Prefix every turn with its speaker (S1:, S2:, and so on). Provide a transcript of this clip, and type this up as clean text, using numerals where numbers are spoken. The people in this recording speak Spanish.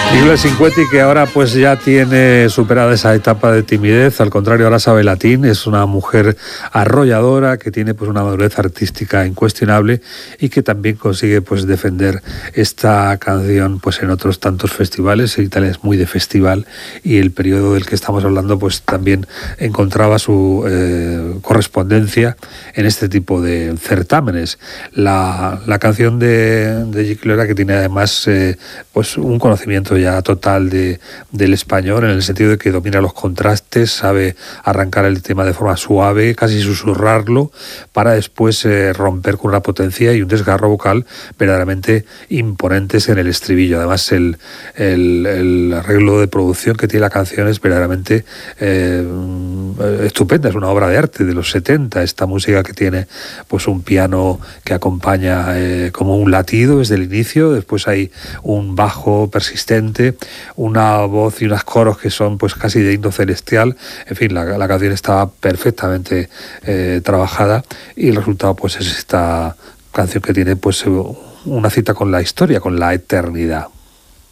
S1: Nicola Cinquetti, que ahora pues ya tiene superada esa etapa de timidez, al contrario ahora sabe latín, es una mujer arrolladora que tiene pues una madurez artística incuestionable y que también consigue pues defender esta canción pues en otros tantos festivales. Italia es muy de festival y el periodo del que estamos hablando pues también encontraba su correspondencia en este tipo de certámenes. La canción de Giclera, que tiene además pues un conocimiento ya total del español, en el sentido de que domina los contrastes, sabe arrancar el tema de forma suave, casi susurrarlo, para después romper con una potencia y un desgarro vocal verdaderamente imponentes en el estribillo. Además el arreglo de producción que tiene la canción es verdaderamente estupenda, es una obra de arte de los 70, esta música que tiene pues un piano que acompaña como un latido desde el inicio, después hay un bajo persistente, una voz y unos coros que son pues casi de himno celestial. En fin, la canción estaba perfectamente trabajada y el resultado pues es esta canción que tiene pues una cita con la historia, con la eternidad.